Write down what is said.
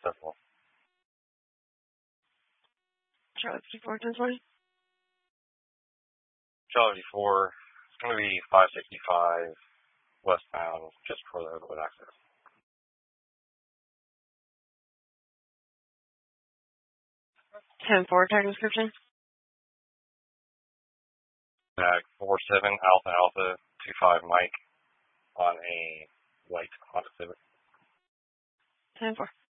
accessible. Charlie 54, 1020. Charlie 4, it's going to be 565 westbound, just before the Overwood access. 10-4, tag description. Tag 47 Alpha Alpha 25 Mike on a white Honda Civic. 10-4.